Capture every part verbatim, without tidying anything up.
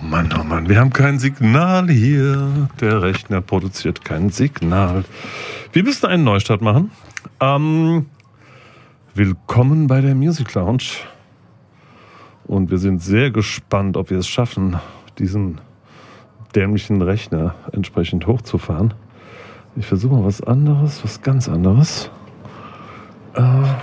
Mann, oh Mann, wir haben kein Signal hier. Der Rechner produziert kein Signal. Wir müssen einen Neustart machen. Ähm, willkommen bei der Music Lounge. Und wir sind sehr gespannt, ob wir es schaffen, diesen dämlichen Rechner entsprechend hochzufahren. Ich versuche mal was anderes, was ganz anderes. Äh,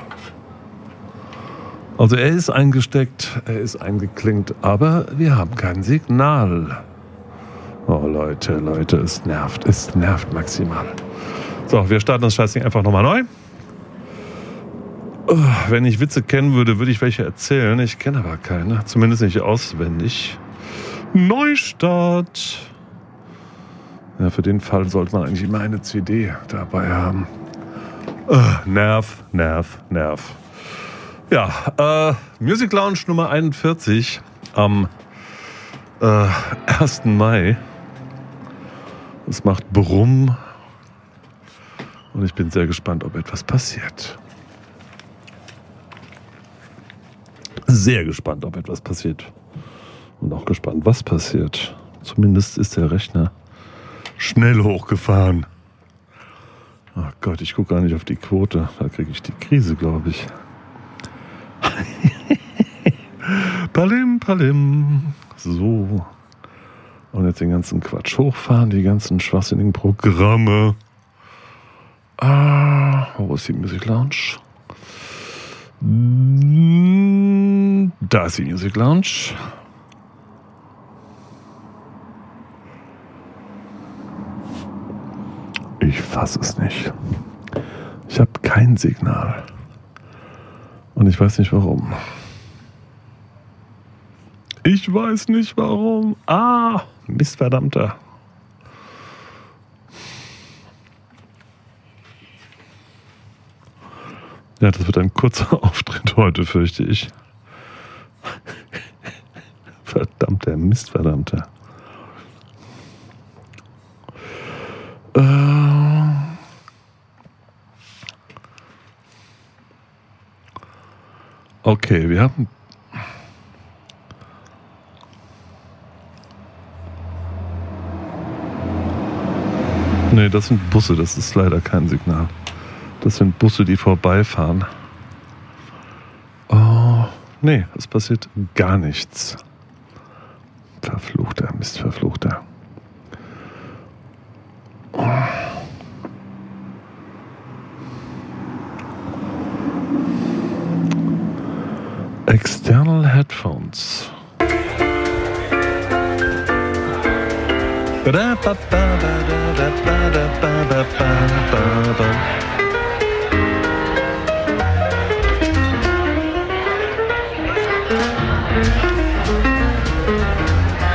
also er ist eingesteckt, er ist eingeklinkt, aber wir haben kein Signal. Oh Leute, Leute, es nervt, es nervt maximal. So, wir starten das Scheißding einfach nochmal neu. Oh, wenn ich Witze kennen würde, würde ich welche erzählen. Ich kenne aber keine, zumindest nicht auswendig. Neustart. Ja, für den Fall sollte man eigentlich immer eine C D dabei haben. Oh, Nerv, Nerv, Nerv. Ja, äh, Music Lounge Nummer einundvierzig am äh, ersten Mai. Es macht Brumm. Und ich bin sehr gespannt, ob etwas passiert. Sehr gespannt, ob etwas passiert. Und auch gespannt, was passiert. Zumindest ist der Rechner schnell hochgefahren. Ach Gott, ich gucke gar nicht auf die Quote. Da kriege ich die Krise, glaube ich. Palim, palim. So. Und jetzt den ganzen Quatsch hochfahren, die ganzen schwachsinnigen Programme. Ah, wo ist die Music Lounge? Da ist die Music Lounge. Ich fasse es nicht. Ich habe kein Signal. Und ich weiß nicht warum. Ich weiß nicht warum. Ah, Mistverdammter. Ja, das wird ein kurzer Auftritt heute, fürchte ich. Verdammter Mistverdammter. Äh... Okay, wir haben... Nee, das sind Busse, das ist leider kein Signal. Das sind Busse, die vorbeifahren. Oh, nee, es passiert gar nichts. Verfluchter, Mist, verfluchter. Oh. External Headphones.